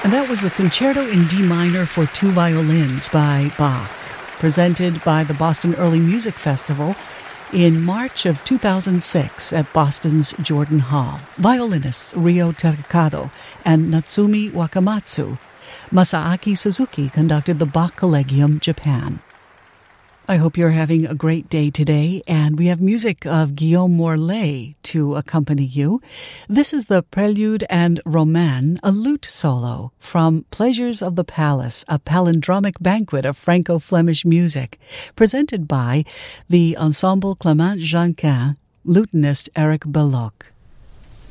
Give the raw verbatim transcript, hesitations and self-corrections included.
And that was the Concerto in D minor for two violins by Bach, presented by the Boston Early Music Festival in March of two thousand six at Boston's Jordan Hall. Violinists Ryo Takakado and Natsumi Wakamatsu. Masaaki Suzuki conducted the Bach Collegium, Japan. I hope you're having a great day today, and we have music of Guillaume Morlet to accompany you. This is the Prelude and Roman, a lute solo from Pleasures of the Palace, a palindromic banquet of Franco-Flemish music, presented by the Ensemble Clément Jeanquin, lutenist Eric Belloc.